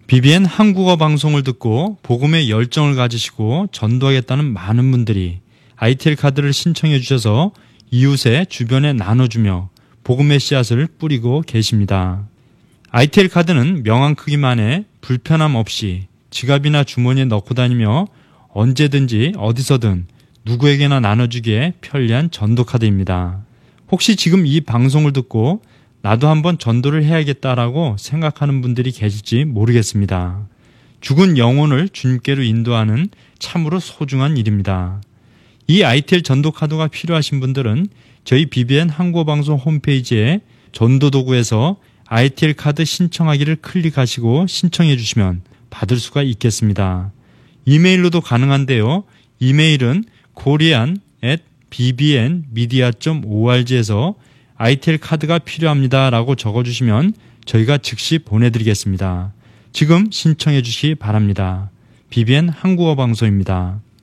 BBN 한국어 방송을 듣고 복음의 열정을 가지시고 전도하겠다는 많은 분들이 ITL 카드를 신청해 주셔서 이웃의 주변에 나눠주며 복음의 씨앗을 뿌리고 계십니다. ITL 카드는 명함 크기만에 불편함 없이 지갑이나 주머니에 넣고 다니며 언제든지 어디서든 누구에게나 나눠주기에 편리한 전도 카드입니다. 혹시 지금 이 방송을 듣고 나도 한번 전도를 해야겠다라고 생각하는 분들이 계실지 모르겠습니다. 죽은 영혼을 주님께로 인도하는 참으로 소중한 일입니다. 이 ITL 전도 카드가 필요하신 분들은 저희 BBN 한국어 방송 홈페이지에 전도 도구에서 ITL 카드 신청하기를 클릭하시고 신청해 주시면 받을 수가 있겠습니다. 이메일로도 가능한데요. 이메일은 korean@bbnmedia.org에서 ITL 카드가 필요합니다 라고 적어주시면 저희가 즉시 보내드리겠습니다. 지금 신청해 주시기 바랍니다. BBN 한국어 방송입니다.